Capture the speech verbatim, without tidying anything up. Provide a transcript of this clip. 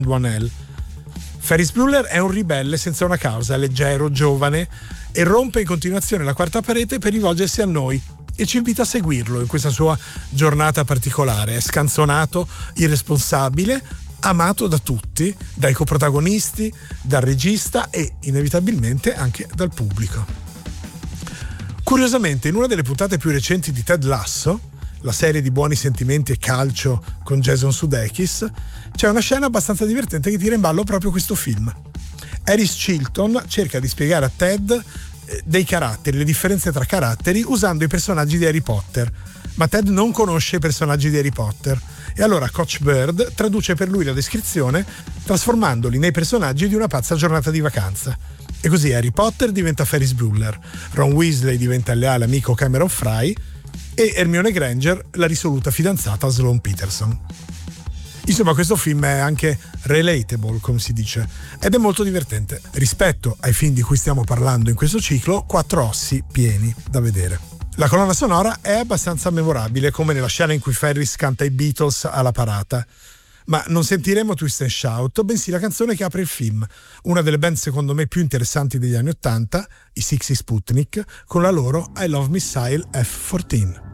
One L. Ferris Bueller è un ribelle senza una causa, leggero, giovane, e rompe in continuazione la quarta parete per rivolgersi a noi e ci invita a seguirlo in questa sua giornata particolare. È scanzonato, irresponsabile, amato da tutti, dai coprotagonisti, dal regista e inevitabilmente anche dal pubblico. Curiosamente, in una delle puntate più recenti di Ted Lasso, la serie di buoni sentimenti e calcio con Jason Sudeikis, c'è una scena abbastanza divertente che tira in ballo proprio questo film. Harris Chilton cerca di spiegare a Ted dei caratteri, le differenze tra caratteri, usando i personaggi di Harry Potter, ma Ted non conosce i personaggi di Harry Potter e allora Coach Bird traduce per lui la descrizione trasformandoli nei personaggi di una pazza giornata di vacanza. E così Harry Potter diventa Ferris Bueller, Ron Weasley diventa il leale amico Cameron Fry e Hermione Granger la risoluta fidanzata Sloane Peterson. Insomma, questo film è anche relatable, come si dice, ed è molto divertente. Rispetto ai film di cui stiamo parlando in questo ciclo, quattro ossi pieni da vedere. La colonna sonora è abbastanza memorabile, come nella scena in cui Ferris canta i Beatles alla parata, ma non sentiremo Twist and Shout, bensì la canzone che apre il film, una delle band secondo me più interessanti degli anni ottanta, i Sixty Sputnik, con la loro I Love Missile F quattordici.